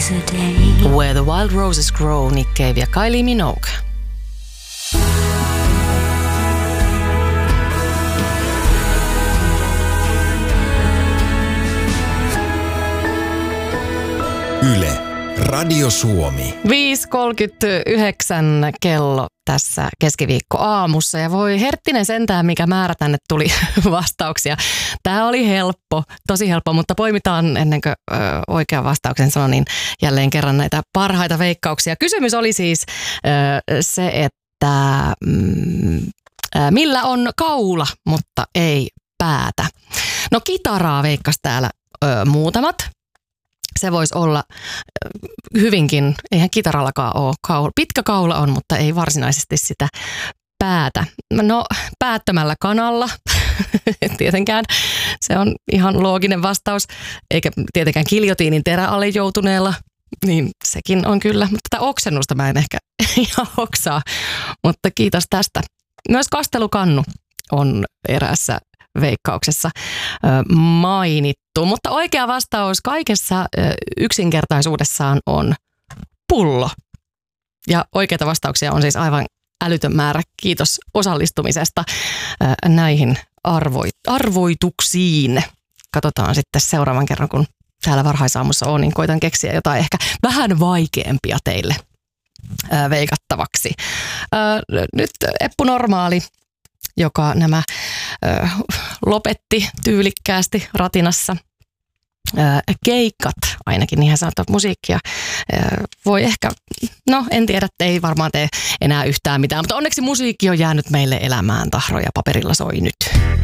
roses a day. Where the Wild Roses Grow, Nick Cave ja Kylie Minogue. Yle, Radio Suomi. 5.39 kello tässä keskiviikkoaamussa ja voi herttinen sentään, mikä määrä tänne tuli vastauksia. Tämä oli helppo, tosi helppo, mutta poimitaan ennen kuin oikean vastauksen sanon, niin jälleen kerran näitä parhaita veikkauksia. Kysymys oli siis se, että millä on kaula, mutta ei päätä. No kitaraa veikkas täällä muutamat. Se voisi olla hyvinkin, eihän kitarallakaan ole kaula. Pitkä kaula on, mutta ei varsinaisesti sitä päätä. No päättömällä kanalla, tietenkään se on ihan looginen vastaus. Eikä tietenkään giljotiinin terä alle joutuneella, niin sekin on kyllä. Mutta tätä oksennusta mä en ehkä ihan oksaa, mutta kiitos tästä. Myös kastelukannu on eräässä veikkauksessa mainittu, mutta oikea vastaus kaikessa yksinkertaisuudessaan on pullo. Ja oikeita vastauksia on siis aivan älytön määrä. Kiitos osallistumisesta näihin arvoituksiin. Katsotaan sitten seuraavan kerran, kun täällä varhaisaamussa on, niin koitan keksiä jotain ehkä vähän vaikeampia teille veikattavaksi. Nyt Eppu Normaali, joka nämä lopetti tyylikkäästi ratinassa. Keikat, ainakin niinhän sanotaan musiikkia, voi ehkä, no en tiedä, ei varmaan tee enää yhtään mitään, mutta onneksi musiikki on jäänyt meille elämään, tahroja paperilla soi nyt.